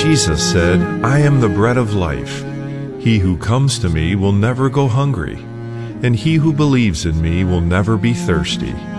Jesus said, "I am the bread of life. He who comes to me will never go hungry, and he who believes in me will never be thirsty.